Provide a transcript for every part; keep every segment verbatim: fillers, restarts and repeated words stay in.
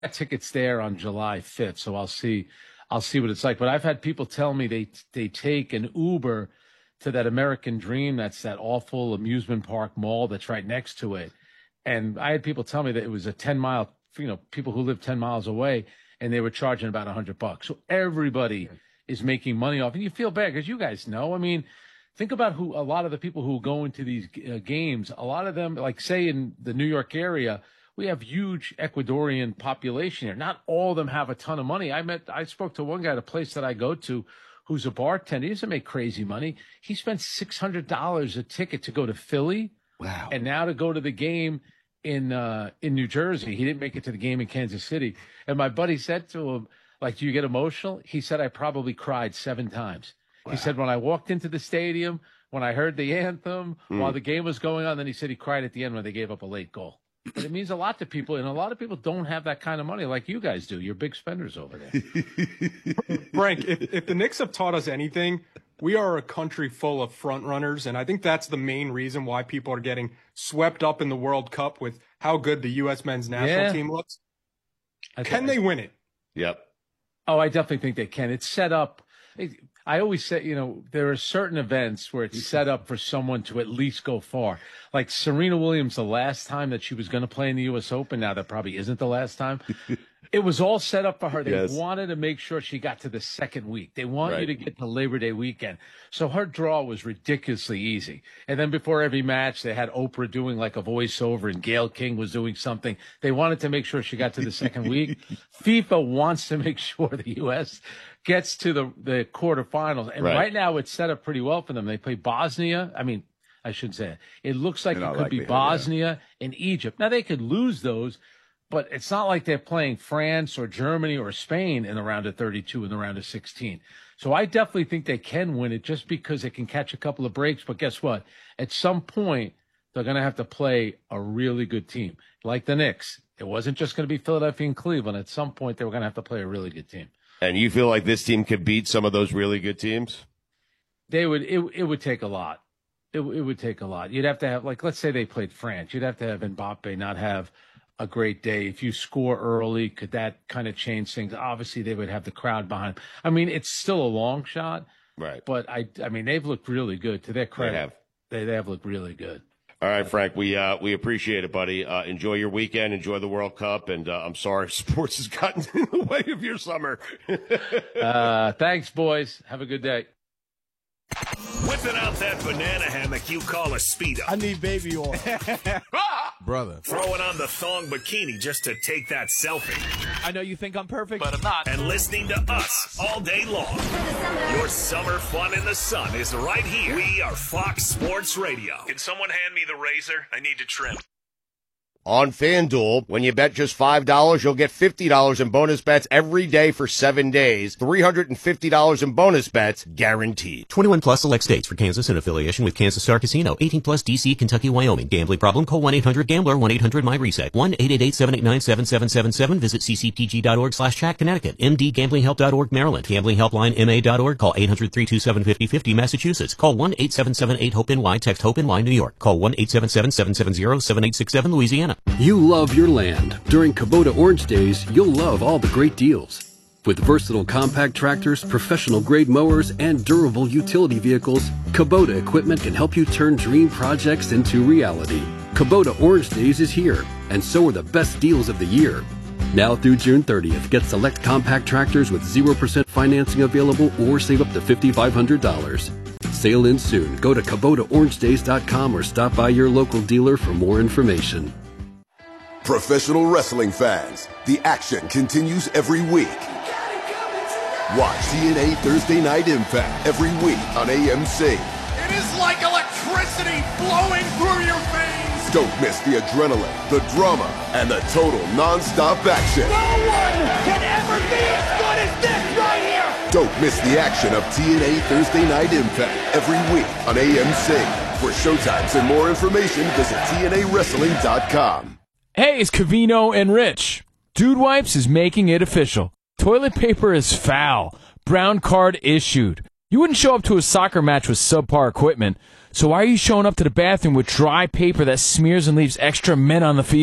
tickets there on July fifth, so I'll see I'll see what it's like. But I've had people tell me they they take an Uber to that American Dream, that's that awful amusement park mall that's right next to it. And I had people tell me that it was a ten mile, you know, people who live ten miles away, and they were charging about a hundred bucks. So everybody is making money off, and you feel bad because you guys know. I mean, think about who a lot of the people who go into these uh, games. A lot of them, like say in the New York area, we have huge Ecuadorian population here. Not all of them have a ton of money. I met, I spoke to one guy at a place that I go to, who's a bartender. He doesn't make crazy money. He spent six hundred dollars a ticket to go to Philly. Wow. And now to go to the game in uh, in New Jersey. He didn't make it to the game in Kansas City. And my buddy said to him, like, do you get emotional? He said, I probably cried seven times. Wow. He said, when I walked into the stadium, when I heard the anthem, mm. while the game was going on, then he said he cried at the end when they gave up a late goal. But it means a lot to people, and a lot of people don't have that kind of money like you guys do. You're big spenders over there. Frank, if, if the Knicks have taught us anything, we are a country full of front runners, and I think that's the main reason why people are getting swept up in the World Cup with how good the U S men's national yeah. team looks. I Can th- they win it? Yep. Oh, I definitely think they can. It's set up. I always say, you know, there are certain events where it's set up for someone to at least go far. Like Serena Williams, the last time that she was going to play in the U S Open, now that probably isn't the last time. It was all set up for her. They yes. wanted to make sure she got to the second week. They want right. you to get to Labor Day weekend. So her draw was ridiculously easy. And then before every match, they had Oprah doing like a voiceover and Gayle King was doing something. They wanted to make sure she got to the second week. FIFA wants to make sure the U S gets to the, the quarterfinals. And right. right now it's set up pretty well for them. They play Bosnia. I mean, I shouldn't say it. It looks like it could be Bosnia yeah. and Egypt. Now they could lose those, but it's not like they're playing France or Germany or Spain in the round of thirty-two and the round of sixteen. So I definitely think they can win it just because they can catch a couple of breaks. But guess what? At some point, they're going to have to play a really good team. Like the Knicks. It wasn't just going to be Philadelphia and Cleveland. At some point, they were going to have to play a really good team. And you feel like this team could beat some of those really good teams? They would. It, it would take a lot. It, it would take a lot. You'd have to have, like, let's say they played France. You'd have to have Mbappe not have a great day. If you score early, could that kind of change things? Obviously, they would have the crowd behind them. I mean, it's still a long shot. Right. But, I I mean, they've looked really good. To their credit, they have, they, they have looked really good. All right, Frank, we uh, we appreciate it, buddy. Uh, enjoy your weekend. Enjoy the World Cup. And uh, I'm sorry sports has gotten in the way of your summer. uh, thanks, boys. Have a good day. Whipping out that banana hammock you call a Speedo. I need baby oil. Brother. Throwing on the thong bikini just to take that selfie. I know you think I'm perfect, but I'm not. And listening to us all day long. Your summer fun in the sun is right here. We are Fox Sports Radio. Can someone hand me the razor? I need to trim. On FanDuel, when you bet just five dollars, you'll get fifty dollars in bonus bets every day for seven days. three hundred fifty dollars in bonus bets guaranteed. twenty-one plus select states for Kansas in affiliation with Kansas Star Casino. eighteen plus D C, Kentucky, Wyoming. Gambling problem? Call one eight hundred gambler, one eight hundred my reset. one eight eight eight, seven eight nine, seven seven seven seven. Visit ccpg.org slash chat, Connecticut. m d gambling help dot org, Maryland. Gambling helpline M A dot org. Call eight hundred, three two seven, five oh five oh, Massachusetts. Call one eight seven seven eight hope N Y. Text HOPE-NY, New York. Call one eight seven seven, seven seven zero, seven eight six seven, Louisiana. You love your land. During Kubota Orange Days, you'll love all the great deals. With versatile compact tractors, professional-grade mowers, and durable utility vehicles, Kubota equipment can help you turn dream projects into reality. Kubota Orange Days is here, and so are the best deals of the year. Now through June thirtieth, get select compact tractors with zero percent financing available or save up to five thousand five hundred dollars. Sale ends soon. Go to Kubota Orange Days dot com or stop by your local dealer for more information. Professional wrestling fans, the action continues every week. Watch T N A Thursday Night Impact every week on A M C. It is like electricity flowing through your veins. Don't miss the adrenaline, the drama, and the total non-stop action. No one can ever be as good as this right here. Don't miss the action of T N A Thursday Night Impact every week on A M C. For showtimes and more information, visit T N A wrestling dot com. Hey, it's Cavino and Rich. Dude Wipes is making it official. Toilet paper is foul. Brown card issued. You wouldn't show up to a soccer match with subpar equipment, so why are you showing up to the bathroom with dry paper that smears and leaves extra men on the field?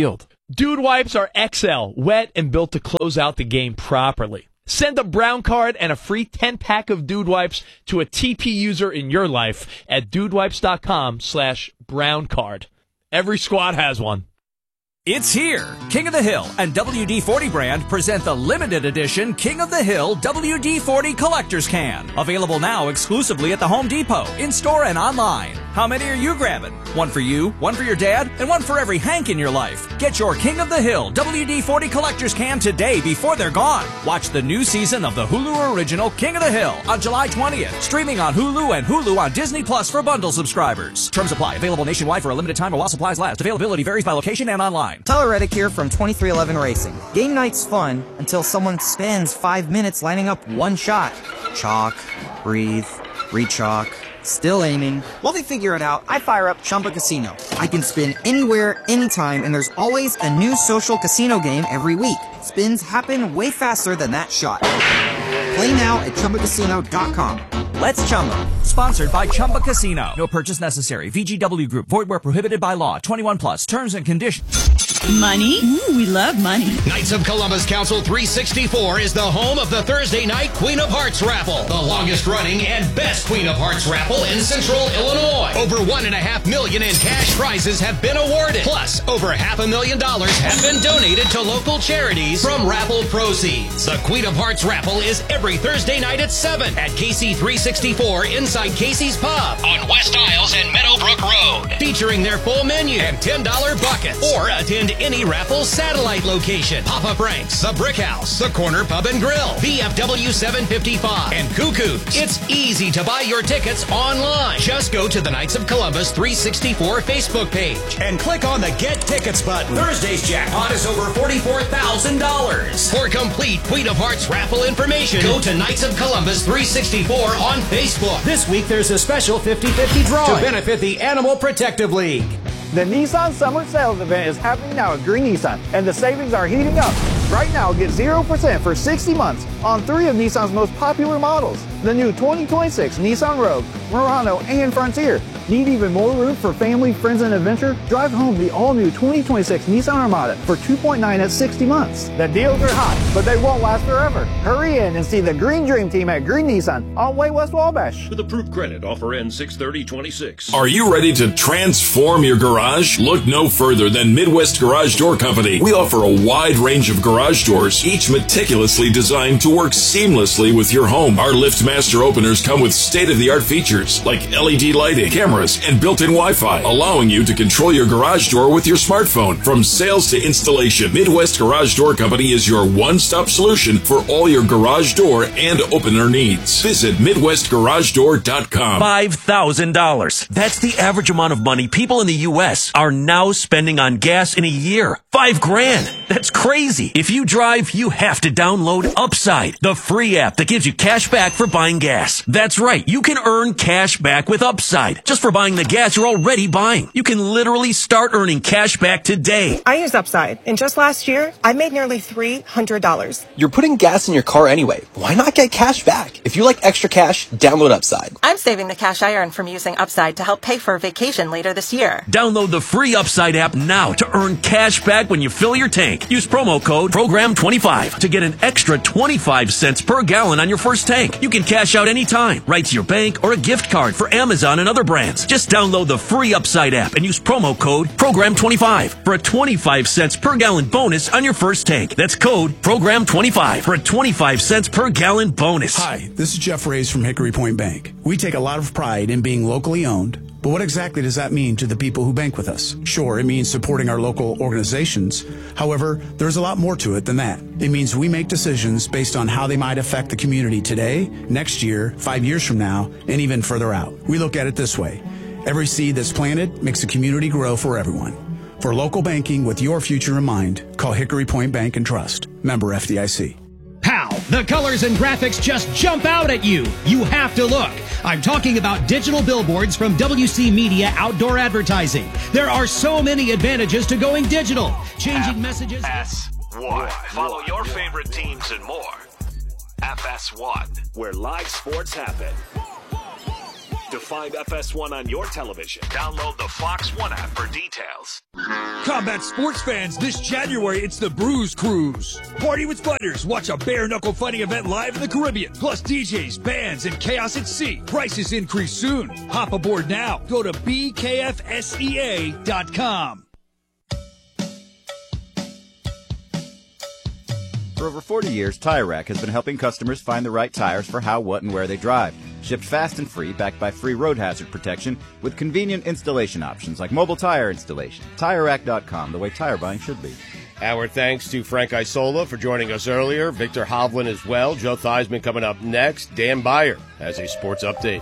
Dude Wipes are X L, wet and built to close out the game properly. Send a brown card and a free ten-pack of Dude Wipes to a T P user in your life at dudewipes.com slash brown card. Every squad has one. It's here. King of the Hill and W D forty brand present the limited edition King of the Hill W D forty Collector's Can. Available now exclusively at the Home Depot, in-store and online. How many are you grabbing? One for you, one for your dad, and one for every Hank in your life. Get your King of the Hill W D forty Collector's Can today before they're gone. Watch the new season of the Hulu original King of the Hill on July twentieth. Streaming on Hulu and Hulu on Disney Plus for bundle subscribers. Terms apply. Available nationwide for a limited time or while supplies last. Availability varies by location and online. Tyler Reddick here from twenty-three eleven Racing. Game night's fun until someone spends five minutes lining up one shot. Chalk, breathe, re-chalk, still aiming. While they figure it out, I fire up Chumba Casino. I can spin anywhere, anytime, and there's always a new social casino game every week. Spins happen way faster than that shot. Play now at Chumba Casino dot com. Let's Chumba. Sponsored by Chumba Casino. No purchase necessary. V G W Group. Void where prohibited by law. twenty-one plus. Terms and conditions. Money? Ooh, we love money. Knights of Columbus Council three sixty-four is the home of the Thursday night Queen of Hearts raffle, the longest running and best Queen of Hearts raffle in Central Illinois. Over one and a half million in cash prizes have been awarded. Plus, over half a million dollars have been donated to local charities from raffle proceeds. The Queen of Hearts raffle is every Thursday night at seven at K C three sixty-four inside Casey's Pub on West Isles and Meadowbrook Road, featuring their full menu and ten dollar buckets. Or attend any raffle satellite location. Papa Frank's, The Brick House, The Corner Pub and Grill, V F W seven fifty-five, and Cuckoo's. It's easy to buy your tickets online. Just go to the Knights of Columbus three sixty-four Facebook page and click on the Get Tickets button. Thursday's jackpot is over forty-four thousand dollars. For complete Queen of Hearts raffle information, go to Knights of Columbus three sixty-four on Facebook. This week there's a special fifty-fifty drawing to benefit the Animal Protective League. The Nissan Summer Sales Event is happening now at Green Nissan, and the savings are heating up. Right now, get zero percent for sixty months on three of Nissan's most popular models. The new twenty twenty-six Nissan Rogue, Murano, and Frontier. Need even more room for family, friends, and adventure? Drive home the all-new twenty twenty-six Nissan Armada for two point nine at sixty months. The deals are hot, but they won't last forever. Hurry in and see the Green Dream Team at Green Nissan on Way West Wabash. With approved credit, offer ends six thirty twenty-six. Are you ready to transform your garage? Look no further than Midwest Garage Door Company. We offer a wide range of garage doors, each meticulously designed to work seamlessly with your home. Our LiftMaster openers come with state-of-the-art features like L E D lighting, cameras, and built-in Wi-Fi, allowing you to control your garage door with your smartphone. From sales to installation, Midwest Garage Door Company is your one-stop solution for all your garage door and opener needs. Visit Midwest Garage Door dot com. five thousand dollars. That's the average amount of money people in the U S are now spending on gas in a year. Five grand. That's crazy. If you drive, you have to download Upside, the free app that gives you cash back for buying gas. That's right. You can earn cash back with Upside just for buying the gas you're already buying. You can literally start earning cash back today. I use Upside, and just last year, I made nearly three hundred dollars. You're putting gas in your car anyway. Why not get cash back? If you like extra cash, download Upside. I'm saving the cash I earn from using Upside to help pay for a vacation later this year. Download the free Upside app now to earn cash back when you fill your tank. Use promo code program twenty-five to get an extra twenty-five cents per gallon on your first tank. You can cash out anytime, right to your bank or a gift card for Amazon and other brands. Just download the free Upside app and use promo code program twenty-five for a twenty-five cents per gallon bonus on your first tank. That's code program twenty-five for a twenty-five cents per gallon bonus. Hi, this is Jeff Reyes from Hickory Point Bank. We take a lot of pride in being locally owned. But what exactly does that mean to the people who bank with us? Sure, it means supporting our local organizations. However, there's a lot more to it than that. It means we make decisions based on how they might affect the community today, next year, five years from now, and even further out. We look at it this way. Every seed that's planted makes the community grow for everyone. For local banking with your future in mind, call Hickory Point Bank and Trust. Member F D I C. Pow! The colors and graphics just jump out at you. You have to look. I'm talking about digital billboards from W C Media Outdoor Advertising. There are so many advantages to going digital. Changing F messages. F S one. Follow your favorite teams and more. F S one, where live sports happen. To find F S one on your television, download the Fox One app for details. Combat sports fans, this January it's the Bruise Cruise. Party with fighters, watch a bare-knuckle fighting event live in the Caribbean. Plus D Js, bands, and chaos at sea. Prices increase soon. Hop aboard now. Go to B K F S E A dot com. For over forty years, Tire Rack has been helping customers find the right tires for how, what, and where they drive. Shipped fast and free, backed by free road hazard protection, with convenient installation options like mobile tire installation. Tire Rack dot com, the way tire buying should be. Our thanks to Frank Isola for joining us earlier, Victor Hovland as well, Joe Theismann coming up next, Dan Beyer has a sports update.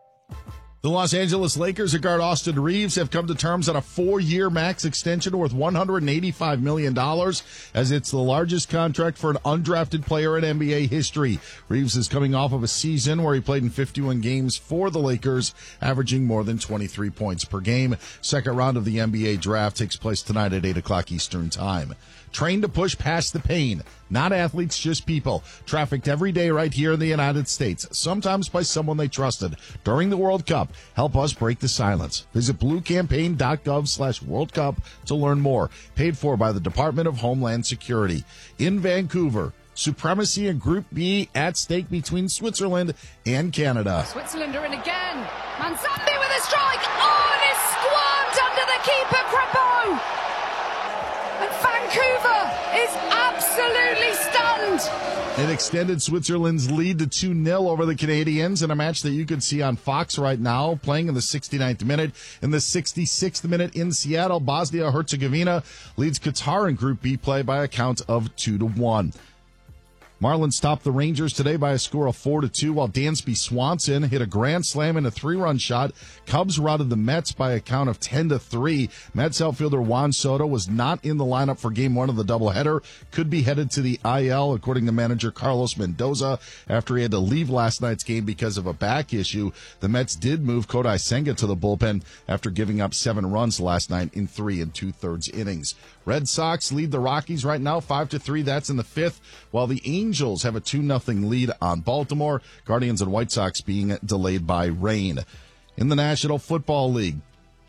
The Los Angeles Lakers and guard Austin Reeves have come to terms on a four-year max extension worth one hundred eighty-five million dollars, as it's the largest contract for an undrafted player in N B A history. Reeves is coming off of a season where he played in fifty-one games for the Lakers, averaging more than twenty-three points per game. Second round of the N B A draft takes place tonight at eight o'clock Eastern Time. Trained to push past the pain. Not athletes, just people. Trafficked every day right here in the United States, sometimes by someone they trusted. During the World Cup, help us break the silence. Visit bluecampaign.gov slash World Cup to learn more. Paid for by the Department of Homeland Security. In Vancouver, supremacy in Group B at stake between Switzerland and Canada. Switzerland are in again. Manzambi with a strike. Oh, and it's squirmed under the keeper, Crepeau. And Vancouver is absolutely stunned. It extended Switzerland's lead to two nil over the Canadians in a match that you could see on Fox right now, playing in the sixty-ninth minute. In the sixty-sixth minute in Seattle, Bosnia-Herzegovina leads Qatar in Group B play by a count of two to one. Marlins topped the Rangers today by a score of four to two, while Dansby Swanson hit a grand slam and a three-run shot. Cubs routed the Mets by a count of ten to three. Mets outfielder Juan Soto was not in the lineup for game one of the doubleheader. Could be headed to the I L, according to manager Carlos Mendoza, after he had to leave last night's game because of a back issue. The Mets did move Kodai Senga to the bullpen after giving up seven runs last night in three and two-thirds innings. Red Sox lead the Rockies right now, five to three. That's in the fifth, while the Angels have a two nothing lead on Baltimore. Guardians and White Sox being delayed by rain. In the National Football League,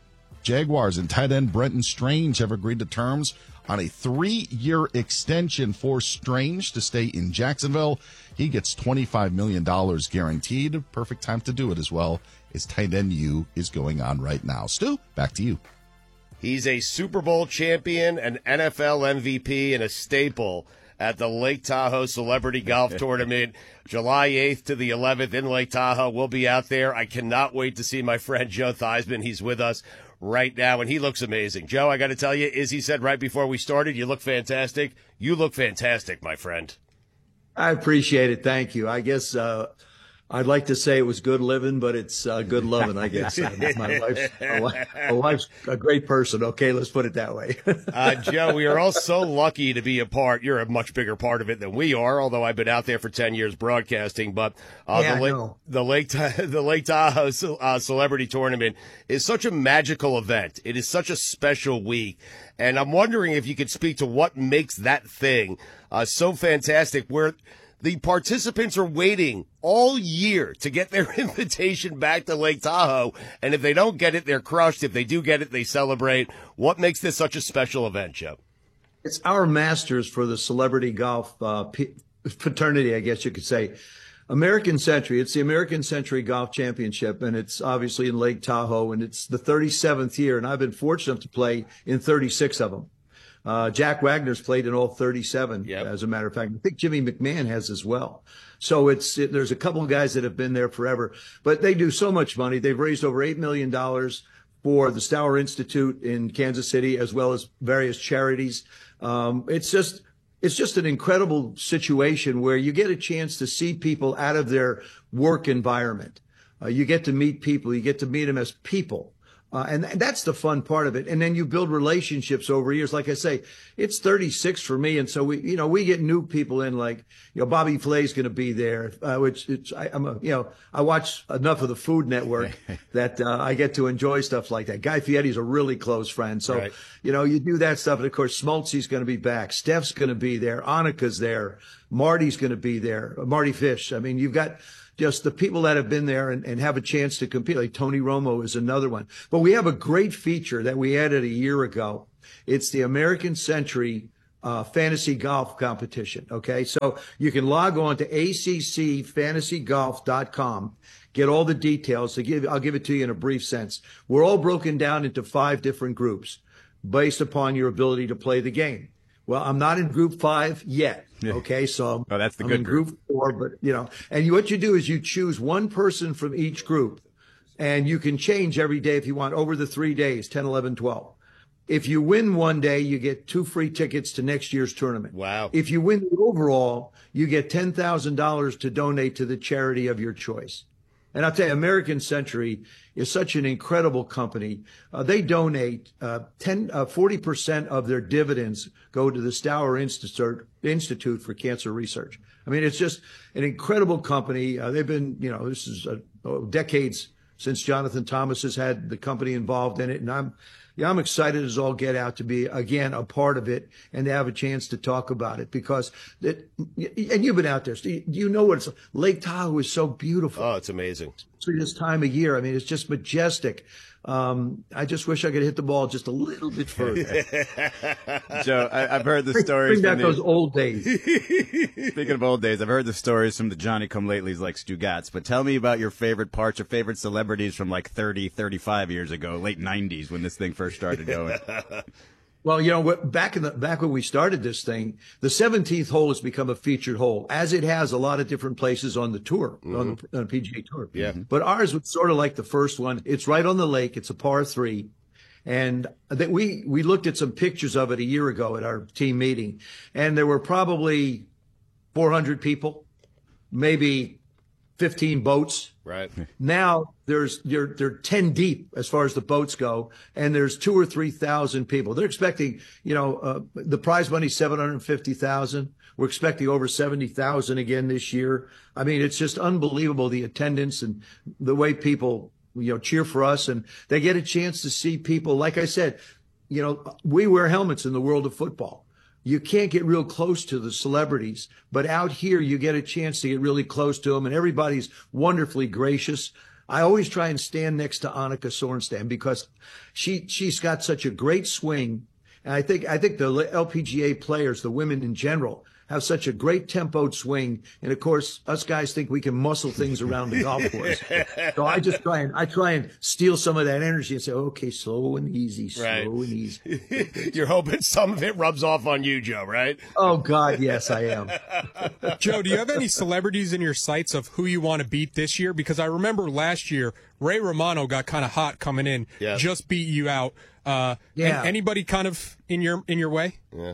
Jaguars and tight end Brenton Strange have agreed to terms on a three-year extension for Strange to stay in Jacksonville. He gets twenty-five million dollars guaranteed. Perfect time to do it as well, as Tight End U is going on right now. Stu, back to you. He's a Super Bowl champion, an N F L M V P, and a staple at the Lake Tahoe Celebrity Golf Tournament, July eighth to the eleventh in Lake Tahoe. We'll be out there. I cannot wait to see my friend Joe Theismann. He's with us right now, and he looks amazing. Joe, I got to tell you, Izzy said right before we started, you look fantastic. You look fantastic, my friend. I appreciate it. Thank you. I guess uh, I'd like to say it was good living, but it's uh, good loving, I guess. my, wife's, my, wife, my wife's a great person. Okay, let's put it that way. uh, Joe, we are all so lucky to be a part. You're a much bigger part of it than we are, although I've been out there for ten years broadcasting. But uh, yeah, the, Lake, the, Lake, the Lake Tahoe uh, Celebrity Tournament is such a magical event. It is such a special week. And I'm wondering if you could speak to what makes that thing uh, so fantastic, where the participants are waiting all year to get their invitation back to Lake Tahoe. And if they don't get it, they're crushed. If they do get it, they celebrate. What makes this such a special event, Joe? It's our masters for the celebrity golf uh, p- fraternity, I guess you could say. American Century. It's the American Century Golf Championship, and it's obviously in Lake Tahoe, and it's the thirty-seventh year, and I've been fortunate enough to play in thirty-six of them. Uh, Jack Wagner's played in all thirty-seven, yep. As a matter of fact. I think Jimmy McMahon has as well. So it's it, there's a couple of guys that have been there forever. But they do so much money. They've raised over eight million dollars for the Stour Institute in Kansas City, as well as various charities. Um, it's just it's just an incredible situation where you get a chance to see people out of their work environment. Uh, you get to meet people. You get to meet them as people. Uh, and, and that's the fun part of it. And then you build relationships over years. Like I say, it's thirty-six for me. And so we, you know, we get new people in, like, you know, Bobby Flay's going to be there, uh, which it's, I, I'm a, you know, I watch enough of the Food Network that, uh, I get to enjoy stuff like that. Guy Fieri's a really close friend. So, right. You know, you do that stuff. And of course, Smoltzy's going to be back. Steph's going to be there. Annika's there. Marty's going to be there, Marty Fish. I mean, you've got just the people that have been there and, and have a chance to compete. Like Tony Romo is another one. But we have a great feature that we added a year ago. It's the American Century uh, Fantasy Golf Competition. Okay, so you can log on to A C C fantasy golf dot com. Get all the details. To give, I'll give it to you in a brief sense. We're all broken down into five different groups based upon your ability to play the game. Well, I'm not in group five yet. Okay, so I'm, oh, that's the I'm good in group. group four, but you know, and you, what you do is you choose one person from each group, and you can change every day if you want over the three days, ten, eleven, twelve. If you win one day, you get two free tickets to next year's tournament. Wow. If you win the overall, you get ten thousand dollars to donate to the charity of your choice. And I'll tell you, American Century is such an incredible company. Uh, they donate uh, ten, uh, forty percent of their dividends go to the Stour Institute, Institute for Cancer Research. I mean, it's just an incredible company. Uh, they've been, you know, this is uh, oh, decades since Jonathan Thomas has had the company involved in it. And I'm, yeah, I'm excited as all get out to be, again, a part of it and to have a chance to talk about it because, it, and you've been out there. So you, you know what it's Lake Tahoe is so beautiful. Oh, it's amazing. So this time of year, I mean, it's just majestic. Um, I just wish I could hit the ball just a little bit further. Joe, I, I've heard the bring, stories. Bring back from those the, old days. Speaking of old days, I've heard the stories from the Johnny-come-latelys like Stu Gatz, but tell me about your favorite parts or favorite celebrities from like thirty, thirty-five years ago, late nineties when this thing first started going. Well, you know, what, back in the back when we started this thing, the seventeenth hole has become a featured hole, as it has a lot of different places on the tour, mm-hmm. on, the, on the P G A Tour. Yeah. But ours was sort of like the first one. It's right on the lake. It's a par three. And that we, we looked at some pictures of it a year ago at our team meeting, and there were probably four hundred people, maybe fifteen boats. Right. Now there's they're they're ten deep as far as the boats go, and there's two or three thousand people. They're expecting, you know, uh, the prize money seven hundred fifty thousand. We're expecting over seventy thousand again this year. I mean, it's just unbelievable the attendance and the way people, you know, cheer for us, and they get a chance to see people. Like I said, you know, we wear helmets in the world of football. You can't get real close to the celebrities, but out here you get a chance to get really close to them, and everybody's wonderfully gracious. I always try and stand next to Annika Sorenstam because she she's got such a great swing, and I think I think the L P G A players, the women in general, have such a great tempoed swing, and of course, us guys think we can muscle things around the golf course. So I just try and I try and steal some of that energy and say, okay, slow and easy, slow right. and easy. You're hoping some of it rubs off on you, Joe, right? Oh God, yes, I am. Joe, do you have any celebrities in your sights of who you want to beat this year? Because I remember last year, Ray Romano got kind of hot coming in, yeah. just beat you out. Uh, yeah. Anybody kind of in your in your way? Yeah.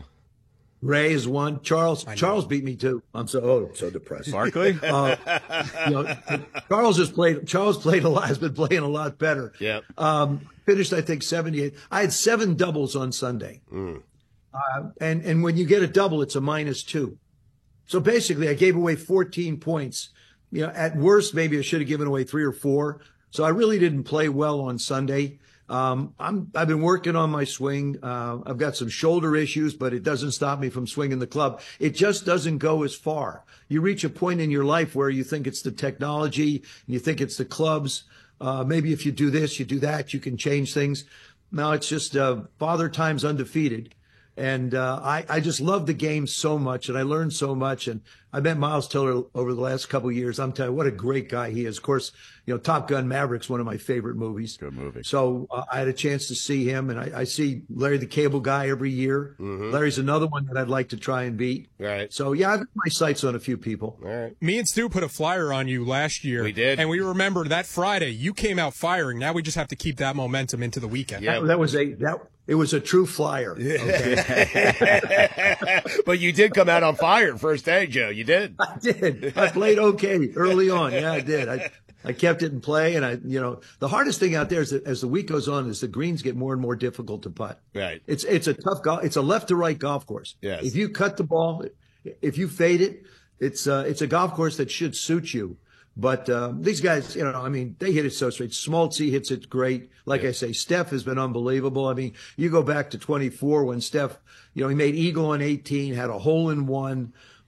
Ray is one. Charles Charles beat me too. I'm so oh so depressed. Barkley? Uh, you know, Charles has played. Charles played a lot. Has been playing a lot better. Yeah. Um, finished I think seventy-eight. I had seven doubles on Sunday. Mm. Uh, and and when you get a double, it's a minus two. So basically, I gave away fourteen points. You know, at worst, maybe I should have given away three or four. So I really didn't play well on Sunday. Um, I'm, I've been working on my swing. Uh, I've got some shoulder issues, but it doesn't stop me from swinging the club. It just doesn't go as far. You reach a point in your life where you think it's the technology and you think it's the clubs. Uh, maybe if you do this, you do that, you can change things. No, it's just, uh, Father Time's undefeated. And, uh, I, I just love the game so much, and I learned so much. And I met Miles Teller over the last couple of years. I'm telling you, what a great guy he is. Of course, you know, Top Gun Maverick's one of my favorite movies. Good movie. So uh, I had a chance to see him, and I, I see Larry the Cable Guy every year. Mm-hmm. Larry's another one that I'd like to try and beat. Right. So, yeah, I've got my sights on a few people. All right. Me and Stu put a flyer on you last year. We did. And we remember that Friday, you came out firing. Now we just have to keep that momentum into the weekend. Yeah. That, that was a that it was a true flyer. Okay? But you did come out on fire first day, Joe. You did. I did. I played okay early on. Yeah, I did. I I kept it in play, and I, you know, the hardest thing out there is that as the week goes on, is the greens get more and more difficult to putt. Right. It's it's a tough golf. It's a left to right golf course. Yes. If you cut the ball, if you fade it, it's uh, it's a golf course that should suit you. But uh, these guys, you know, I mean, they hit it so straight. Smoltz hits it great. Like yeah. I say, Steph has been unbelievable. I mean, you go back to twenty-four when Steph, you know, he made eagle on eighteen, had a hole in one.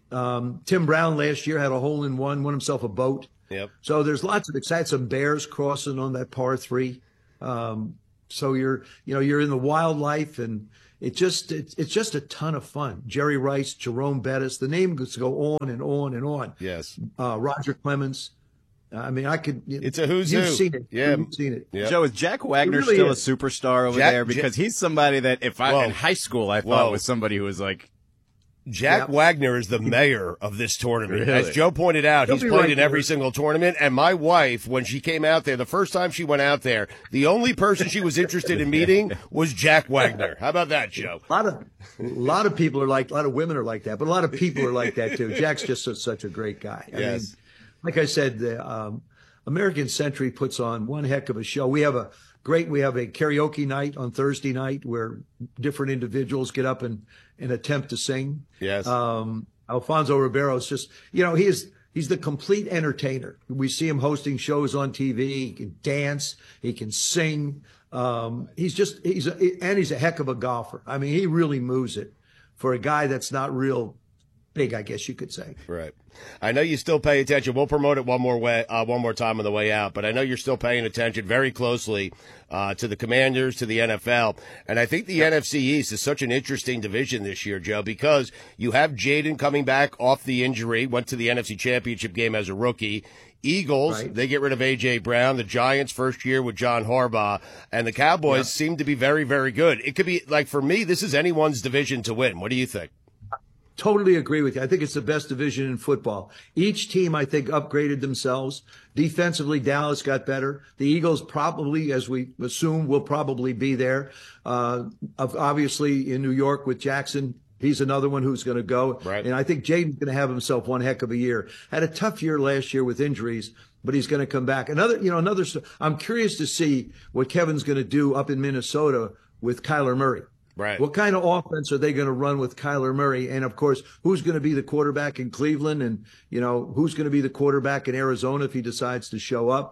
Um, Tim Brown last year had a hole in one, won himself a boat. Yep. So there's lots of exciting. Some bears crossing on that par three. Um, so you're, you know, you're in the wildlife, and it just, it's, it's just a ton of fun. Jerry Rice, Jerome Bettis, the names go on and on and on. Yes. Uh, Roger Clemens. I mean, I could. It's a who's you've who. Seen it. Yeah. You've seen it. Yep. Joe, is Jack Wagner really still is. a superstar over Jack- there? Because he's somebody that if I Whoa. in high school I thought Whoa. was somebody who was like Jack Yep. Wagner is the mayor of this tournament. Really? As Joe pointed out, He'll he's be played right in every there. single tournament. And my wife, when she came out there, the first time she went out there, the only person she was interested in meeting was Jack Wagner. How about that, Joe? A lot of, a lot of people are like, a lot of women are like that, but a lot of people are like that too. Jack's just such, such a great guy. I Yes. mean, like I said, the um, American Century puts on one heck of a show. We have a great, we have a karaoke night on Thursday night where different individuals get up and, and attempt to sing. Yes. Um, Alfonso Ribeiro is just, you know, he is, he's the complete entertainer. We see him hosting shows on T V. He can dance. He can sing. Um, he's just, he's, a, and he's a heck of a golfer. I mean, he really moves it for a guy that's not real big, I guess you could say. Right. I know you still pay attention. We'll promote it one more way, uh, one more time on the way out, but I know you're still paying attention very closely uh, to the Commanders, to the N F L. And I think the N F C East is such an interesting division this year, Joe, because you have Jaden coming back off the injury, went to the N F C Championship game as a rookie. Eagles, Right. they get rid of A J. Brown. The Giants, first year with John Harbaugh. And the Cowboys Yeah. seem to be very, very good. It could be, like, for me, this is anyone's division to win. What do you think? Totally agree with you. I think it's the best division in football. Each team, I think, upgraded themselves. Defensively, Dallas got better. The Eagles probably, as we assume, will probably be there. Uh, of- obviously, in New York with Jackson, he's another one who's going to go. Right. And I think Jaden's going to have himself one heck of a year. Had a tough year last year with injuries, but he's going to come back. Another, you know, another. I'm curious to see what Kevin's going to do up in Minnesota with Kyler Murray. Right. What kind of offense are they going to run with Kyler Murray? And of course, who's going to be the quarterback in Cleveland? And, you know, who's going to be the quarterback in Arizona if he decides to show up?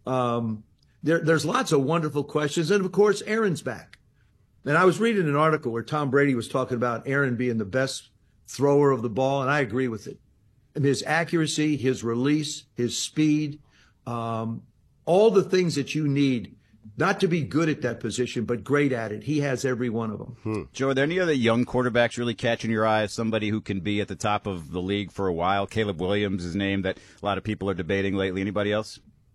Um, there, there's lots of wonderful questions. And of course, Aaron's back. And I was reading an article where Tom Brady was talking about Aaron being the best thrower of the ball. And I agree with it. And his accuracy, his release, his speed, um, all the things that you need. Not to be good at that position, but great at it. He has every one of them. Hmm. Joe, are there any other young quarterbacks really catching your eye as somebody who can be at the top of the league for a while? Caleb Williams is a name that a lot of people are debating lately. Anybody else?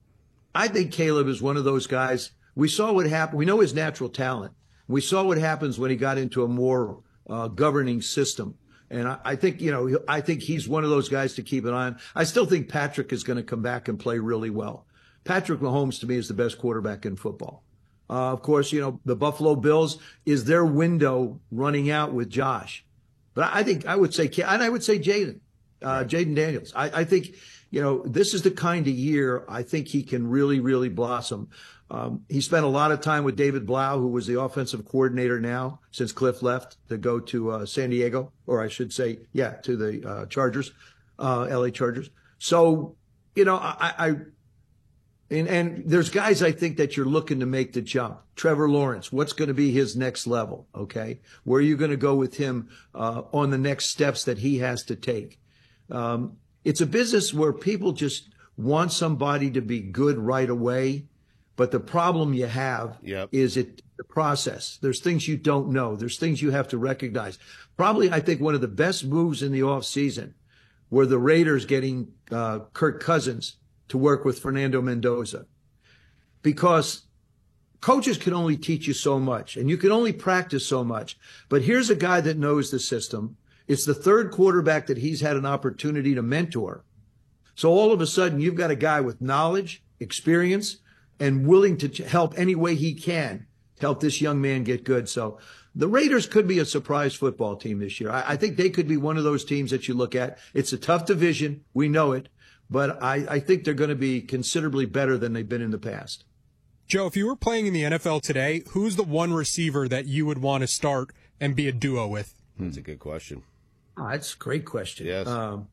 I think Caleb is one of those guys. We saw what happened. We know his natural talent. We saw what happens when he got into a more uh, governing system. And I, I think, you know, I think he's one of those guys to keep an eye on. I still think Patrick is going to come back and play really well. Patrick Mahomes, to me, is the best quarterback in football. Uh, of course, you know, the Buffalo Bills is their window running out with Josh. But I think I would say, and I would say Jaden, uh, Jaden Daniels. I, I think, you know, this is the kind of year I think he can really, really blossom. Um, he spent a lot of time with David Blau, who was the offensive coordinator now since Cliff left to go to uh, San Diego, or I should say, yeah, to the uh, Chargers, uh, L A Chargers. So, you know, I, I And, and there's guys I think that you're looking to make the jump. Trevor Lawrence, what's going to be his next level? Okay. Where are you going to go with him uh, on the next steps that he has to take? Um, it's a business where people just want somebody to be good right away. But the problem you have Yep. is it the process. There's things you don't know. There's things you have to recognize. Probably, I think, one of the best moves in the offseason were the Raiders getting uh, Kirk Cousins to work with Fernando Mendoza, because coaches can only teach you so much and you can only practice so much. But here's a guy that knows the system. It's the third quarterback that he's had an opportunity to mentor. So all of a sudden you've got a guy with knowledge, experience, and willing to help any way he can to help this young man get good. So the Raiders could be a surprise football team this year. I, I think they could be one of those teams that you look at. It's a tough division. We know it. But I, I think they're going to be considerably better than they've been in the past. Joe, if you were playing in the N F L today, who's the one receiver that you would want to start and be a duo with? That's a good question. Oh, that's a great question. Yes. Um,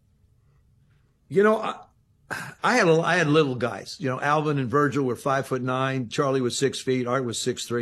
you know, I, I had a, I had little guys. You know, Alvin and Virgil were five foot nine. Charlie was six feet. Art was six three.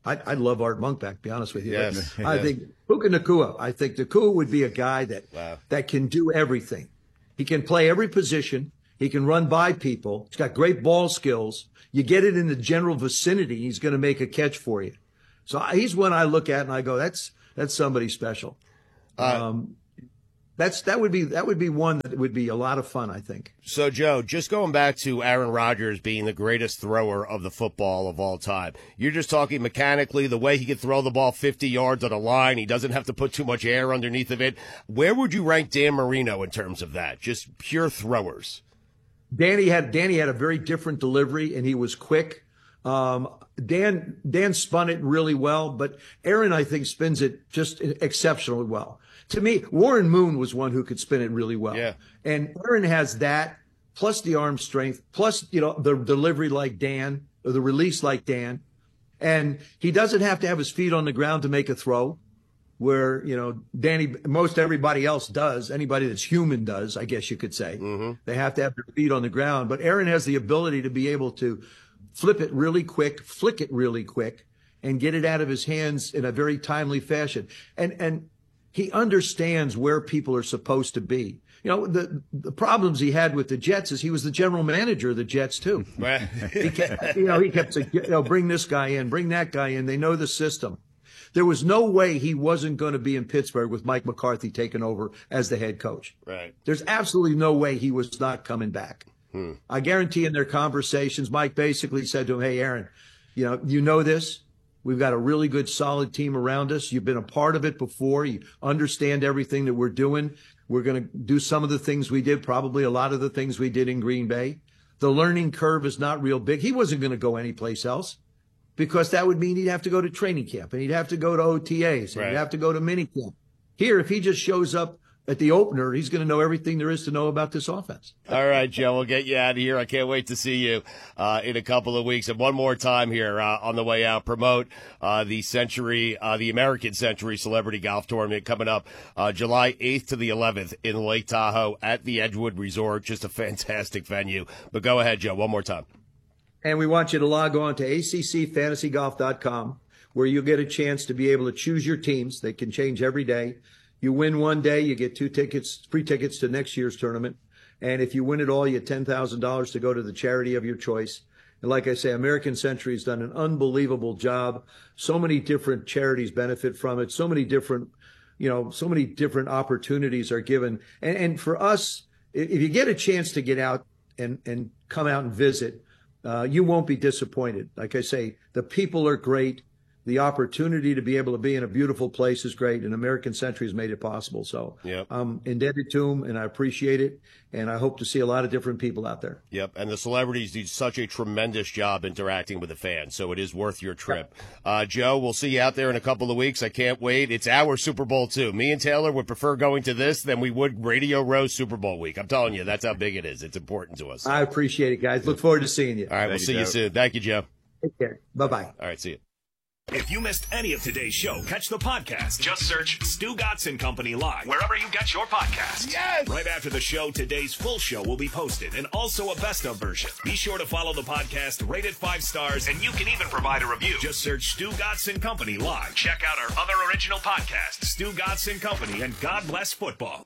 I, I love Art Monk back, to be honest with you. Yes. I yes. think Puka Nacua, I think Nacua would be a guy that, wow. that can do everything. He can play every position. He can run by people. He's got great ball skills. You get it in the general vicinity, he's going to make a catch for you. So he's one I look at and I go, that's that's somebody special. Uh, um, that's that would be that would be one that would be a lot of fun, I think. So, Joe, just going back to Aaron Rodgers being the greatest thrower of the football of all time, you're just talking mechanically, the way he could throw the ball fifty yards on a line. He doesn't have to put too much air underneath of it. Where would you rank Dan Marino in terms of that? Just pure throwers. Danny had Danny had a very different delivery, and he was quick. Um, Dan Dan spun it really well, but Aaron, I think, spins it just exceptionally well. To me, Warren Moon was one who could spin it really well. Yeah. And Aaron has that, plus the arm strength, plus, you know, the delivery like Dan, or the release like Dan. And he doesn't have to have his feet on the ground to make a throw, where, you know, Danny, most everybody else does. Anybody that's human does, I guess you could say. Mm-hmm. They have to have their feet on the ground. But Aaron has the ability to be able to flip it really quick, flick it really quick, and get it out of his hands in a very timely fashion. And and he understands where people are supposed to be. You know, the the problems he had with the Jets is he was the general manager of the Jets too. Right. he kept, you know, he kept saying, you know, bring this guy in, bring that guy in. They know the system. There was no way he wasn't going to be in Pittsburgh with Mike McCarthy taking over as the head coach. Right. There's absolutely no way he was not coming back. Hmm. I guarantee in their conversations, Mike basically said to him, hey, Aaron, you know, you know this. We've got a really good, solid team around us. You've been a part of it before. You understand everything that we're doing. We're going to do some of the things we did, probably a lot of the things we did in Green Bay. The learning curve is not real big. He wasn't going to go anyplace else because that would mean he'd have to go to training camp and he'd have to go to O T As and Right. he'd have to go to mini camp. Here, if he just shows up at the opener, he's going to know everything there is to know about this offense. All right, Joe, we'll get you out of here. I can't wait to see you uh, in a couple of weeks. And one more time here uh, on the way out, promote uh, the Century, uh, the American Century Celebrity Golf Tournament coming up uh, July eighth to the eleventh in Lake Tahoe at the Edgewood Resort. Just a fantastic venue. But go ahead, Joe, one more time. And we want you to log on to A C C fantasy golf dot com, where you'll get a chance to be able to choose your teams. They can change every day. You win one day, you get two tickets, free tickets to next year's tournament. And if you win it all, you get ten thousand dollars to go to the charity of your choice. And like I say, American Century has done an unbelievable job. So many different charities benefit from it. So many different, you know, so many different opportunities are given. And, and for us, if you get a chance to get out and, and come out and visit, uh, you won't be disappointed. Like I say, the people are great. The opportunity to be able to be in a beautiful place is great, and American Century has made it possible. So Yep. I'm indebted to them, and I appreciate it, and I hope to see a lot of different people out there. Yep, and the celebrities do such a tremendous job interacting with the fans, so it is worth your trip. Uh, Joe, we'll see you out there in a couple of weeks. I can't wait. It's our Super Bowl, too. Me and Taylor would prefer going to this than we would Radio Row Super Bowl week. I'm telling you, that's how big it is. It's important to us. I appreciate it, guys. Look forward to seeing you. All right, we'll see you soon. Thank you, Joe. Take care. Bye-bye. All right, see you. If you missed any of today's show, catch the podcast. Just search Stu Gotson Company Live wherever you get your podcasts. Yes! Right after the show, today's full show will be posted and also a best of version. Be sure to follow the podcast, rate it five stars, and you can even provide a review. Just search Stu Gotson Company Live. Check out our other original podcasts, Stu Gotson Company and God Bless Football.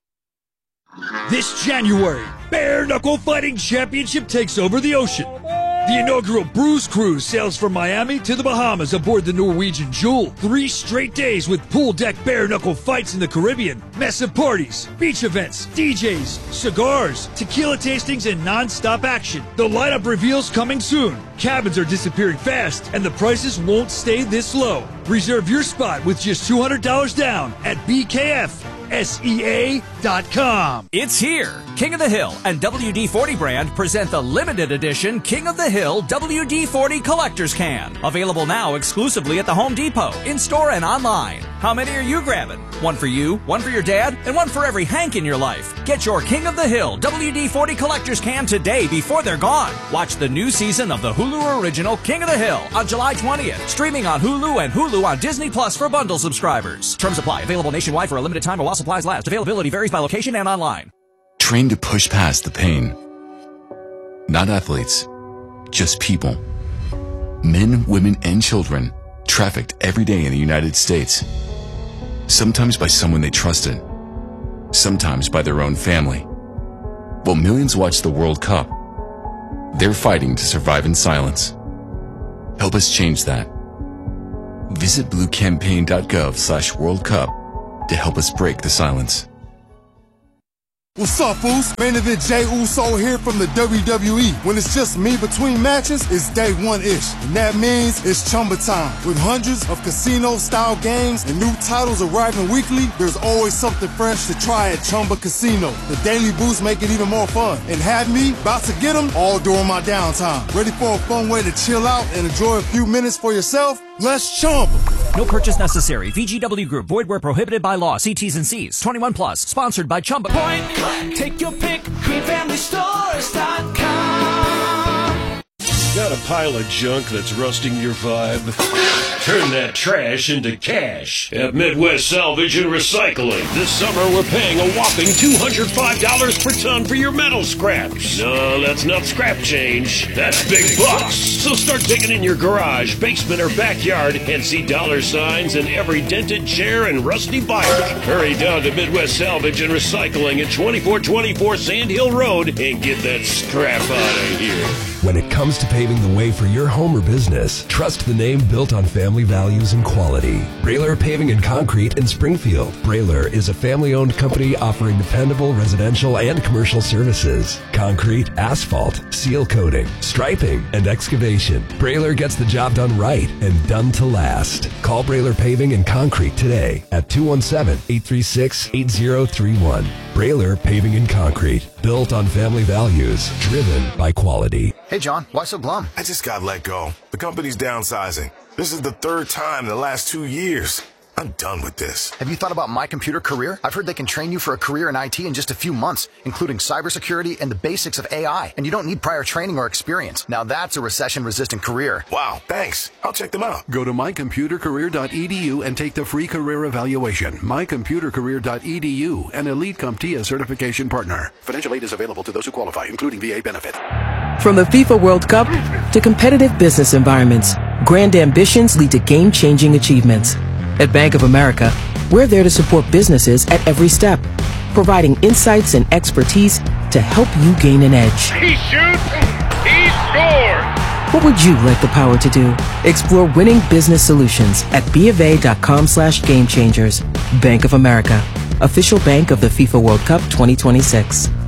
This January, Bare Knuckle Fighting Championship takes over the ocean. The inaugural Bruise Cruise sails from Miami to the Bahamas aboard the Norwegian Jewel. Three straight days with pool deck bare knuckle fights in the Caribbean, massive parties, beach events, D Js, cigars, tequila tastings, and non-stop action. The lineup reveals coming soon. Cabins are disappearing fast, and the prices won't stay this low. Reserve your spot with just two hundred dollars down at B K F S E A dot com. It's here. King of the Hill and W D forty brand present the limited edition King of the Hill W D forty Collector's Can. Available now exclusively at the Home Depot, in-store and online. How many are you grabbing? One for you, one for your dad, and one for every Hank in your life. Get your King of the Hill W D forty Collector's Can today before they're gone. Watch the new season of the Hulu original King of the Hill on July twentieth. Streaming on Hulu and Hulu on Disney Plus for bundle subscribers. Terms apply. Available nationwide for a limited time while supplies last. Availability varies by location and online. Train to push past the pain. Not athletes, just people. Men, women, and children trafficked every day in the United States. Sometimes by someone they trusted, sometimes by their own family. While millions watch the World Cup, they're fighting to survive in silence. Help us change that. Visit bluecampaign.gov slash World Cup to help us break the silence. What's up, fools? Main event Jey Uso here from the W W E. When it's just me between matches, it's day one-ish. And that means it's Chumba time. With hundreds of casino-style games and new titles arriving weekly, there's always something fresh to try at Chumba Casino. The daily boosts make it even more fun. And have me about to get them all during my downtime. Ready for a fun way to chill out and enjoy a few minutes for yourself? Let's Chumba. No purchase necessary. V G W Group. Void where prohibited by law. See T's and C's. twenty-one plus. Sponsored by Chumba. Point click. Take your pick. green family stores dot com. Got a pile of junk that's rusting your vibe? Turn that trash into cash at Midwest Salvage and Recycling. This summer, we're paying a whopping two hundred five dollars per ton for your metal scraps. No, that's not scrap change. That's big bucks. So start digging in your garage, basement, or backyard and see dollar signs in every dented chair and rusty bike. Hurry down to Midwest Salvage and Recycling at twenty-four twenty-four Sand Hill Road and get that scrap out of here. When it comes to paving the way for your home or business, trust the name built on family values and quality. Brailer Paving and Concrete in Springfield. Brailer is a family-owned company offering dependable residential and commercial services. Concrete, asphalt, seal coating, striping, and excavation. Brailer gets the job done right and done to last. Call Brailer Paving and Concrete today at two one seven, eight three six, eight zero three one. Brailer Paving and Concrete. Built on family values, driven by quality. Hey, John, why so glum? I just got let go. The company's downsizing. This is the third time in the last two years. I'm done with this. Have you thought about My Computer Career? I've heard they can train you for a career in I T in just a few months, including cybersecurity and the basics of A I. And you don't need prior training or experience. Now that's a recession-resistant career. Wow, thanks. I'll check them out. Go to my computer career dot e d u and take the free career evaluation. my computer career dot e d u, an Elite CompTIA certification partner. Financial aid is available to those who qualify, including V A benefit. From the FIFA World Cup to competitive business environments, grand ambitions lead to game-changing achievements. At Bank of America, we're there to support businesses at every step, providing insights and expertise to help you gain an edge. He shoots, he scores! What would you like the power to do? Explore winning business solutions at bofa.com slash game changers. Bank of America, official bank of the FIFA World Cup twenty twenty-six.